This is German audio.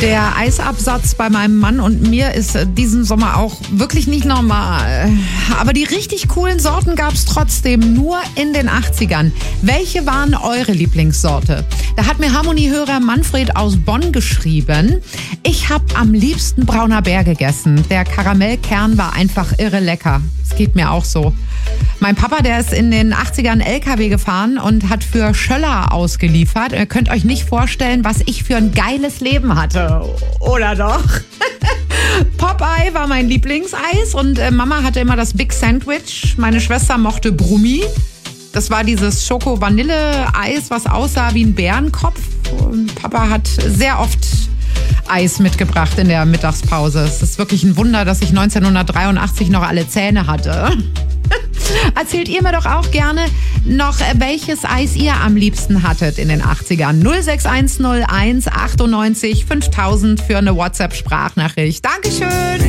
Der Eisabsatz bei meinem Mann und mir ist diesen Sommer auch wirklich nicht normal. Aber die richtig coolen Sorten gab es trotzdem nur in den 80ern. Welche waren eure Lieblingssorte? Da hat mir Harmoniehörer Manfred aus Bonn geschrieben. Ich habe am liebsten brauner Bär gegessen. Der Karamellkern war einfach irre lecker. Das geht mir auch so. Mein Papa, der ist in den 80ern LKW gefahren und hat für Schöller ausgeliefert. Ihr könnt euch nicht vorstellen, was ich für ein geiles Leben hatte. Oder doch? Popeye war mein Lieblingseis und Mama hatte immer das Big Sandwich. Meine Schwester mochte Brummi. Das war dieses Schoko-Vanille-Eis, was aussah wie ein Bärenkopf. Und Papa hat sehr oft Eis mitgebracht in der Mittagspause. Es ist wirklich ein Wunder, dass ich 1983 noch alle Zähne hatte. Erzählt ihr mir doch auch gerne noch, welches Eis ihr am liebsten hattet in den 80ern. 06101 98 5000 für eine WhatsApp-Sprachnachricht. Dankeschön!